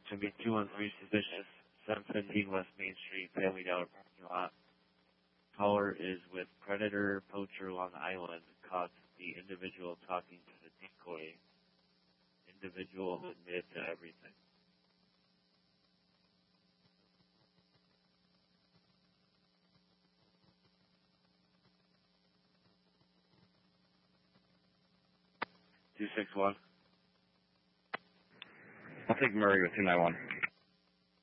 to be 213 suspicious, 715 West Main Street, Family Dollar parking lot. Caller is with Predator Poacher Long Island. Caught the individual talking to the decoy. Individual admitted to everything. Two 6-1. I'll take Murray with 291.